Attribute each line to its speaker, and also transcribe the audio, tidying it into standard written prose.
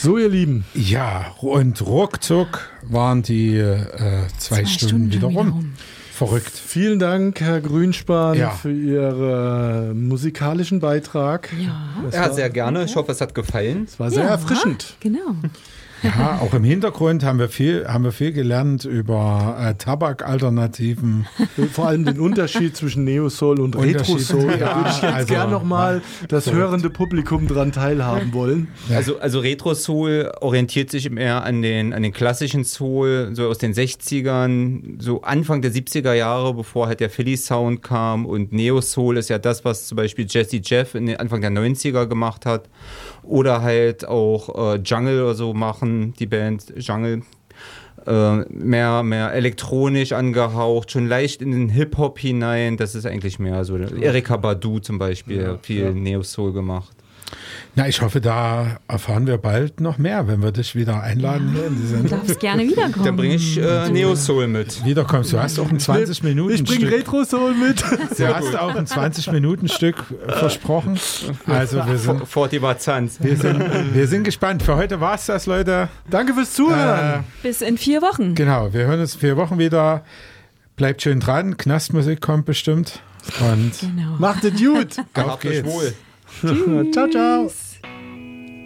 Speaker 1: So, ihr Lieben.
Speaker 2: Ja, und ruckzuck waren die 2 Stunden wieder rum. Verrückt.
Speaker 1: Vielen Dank, Herr Grünspan,
Speaker 2: Ja.
Speaker 1: für Ihren musikalischen Beitrag.
Speaker 3: Ja, sehr gerne. Ich hoffe, es hat gefallen.
Speaker 1: Es war sehr erfrischend.
Speaker 4: Genau.
Speaker 2: Ja, auch im Hintergrund haben wir viel gelernt über Tabakalternativen.
Speaker 1: Vor allem den Unterschied zwischen Neo-Soul und Retro-Soul. Da würde ich jetzt gerne nochmal das hörende Publikum dran teilhaben wollen.
Speaker 3: Ja. Also Retro-Soul orientiert sich mehr an den klassischen Soul, so aus den 60ern, so Anfang der 70er Jahre, bevor halt der Philly-Sound kam. Und Neo-Soul ist ja das, was zum Beispiel Jazzy Jeff Anfang der 90er gemacht hat. Oder halt auch Jungle oder so machen, die Band Jungle. Mehr elektronisch angehaucht, schon leicht in den Hip-Hop hinein. Das ist eigentlich mehr so. Erykah Badu zum Beispiel hat viel Neo-Soul gemacht.
Speaker 2: Na, ich hoffe, da erfahren wir bald noch mehr, wenn wir dich wieder einladen.
Speaker 4: Du darfst gerne wiederkommen.
Speaker 3: Dann bringe ich Neo-Soul mit.
Speaker 2: Wiederkommst. Du hast auch ein 20-Minuten-Stück.
Speaker 1: Ich bringe Retro-Soul mit.
Speaker 2: Du hast auch ein 20-Minuten-Stück versprochen. Also wir sind gespannt. Für heute war es das, Leute.
Speaker 1: Danke fürs Zuhören.
Speaker 4: Bis in 4 Wochen.
Speaker 2: Genau, wir hören uns in 4 Wochen wieder. Bleibt schön dran. Knastmusik kommt bestimmt. Und
Speaker 4: Genau.
Speaker 1: Macht es gut.
Speaker 2: auf geht's.
Speaker 3: Wohl.
Speaker 1: Ciao, ciao.